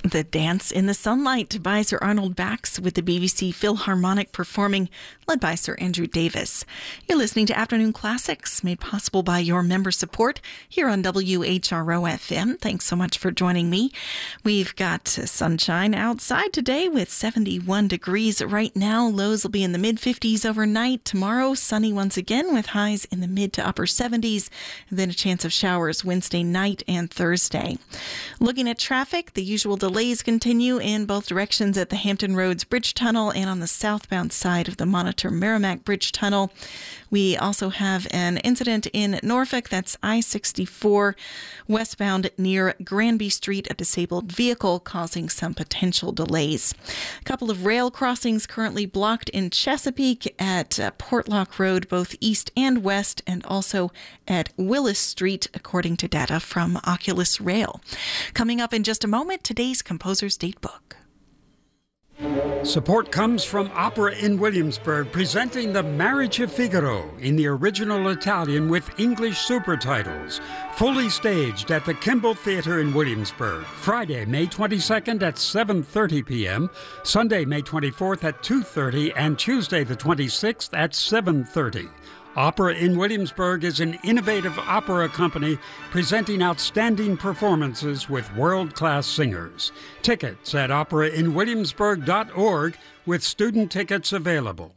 The Dance in the Sunlight by Sir Arnold Bax with the BBC Philharmonic performing, led by Sir Andrew Davis. You're listening to Afternoon Classics, made possible by your member support here on WHRO-FM. Thanks so much for joining me. We've got sunshine outside today with 71 degrees right now. Lows will be in the mid-50s overnight. Tomorrow, sunny once again with highs in the mid to upper 70s. And then a chance of showers Wednesday night and Thursday. Looking at traffic, the usual delays continue in both directions at the Hampton Roads Bridge Tunnel and on the southbound side of the Monitor Merrimack Bridge Tunnel. We also have an incident in Norfolk, that's I-64 westbound near Granby Street, a disabled vehicle causing some potential delays. A couple of rail crossings currently blocked in Chesapeake at Portlock Road, both east and west, and also at Willis Street, according to data from Oculus Rail. Coming up in just a moment, today's Composer's Datebook. Support comes from Opera in Williamsburg, presenting The Marriage of Figaro in the original Italian with English supertitles. Fully staged at the Kimball Theatre in Williamsburg. Friday, May 22nd at 7:30 p.m., Sunday, May 24th at 2:30, and Tuesday the 26th at 7:30. Opera in Williamsburg is an innovative opera company presenting outstanding performances with world-class singers. Tickets at operainwilliamsburg.org with student tickets available.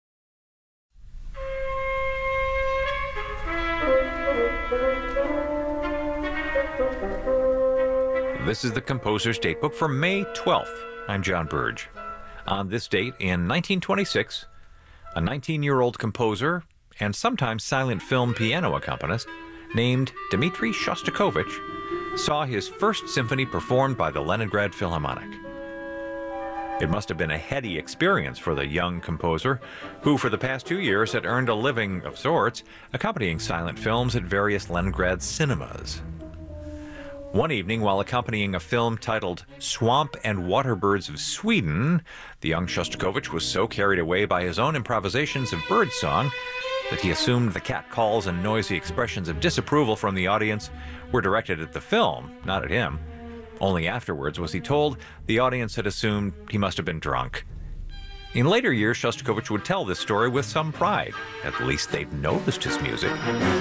This is the Composer's Datebook for May 12th. I'm John Burge. On this date in 1926, a 19-year-old composer and sometimes silent film piano accompanist named Dmitri Shostakovich saw his first symphony performed by the Leningrad Philharmonic. It must have been a heady experience for the young composer, who for the past 2 years had earned a living of sorts accompanying silent films at various Leningrad cinemas. One evening, while accompanying a film titled Swamp and Waterbirds of Sweden, the young Shostakovich was so carried away by his own improvisations of birdsong that he assumed the catcalls and noisy expressions of disapproval from the audience were directed at the film, not at him. Only afterwards was he told the audience had assumed he must have been drunk. In later years, Shostakovich would tell this story with some pride. At least they'd noticed his music.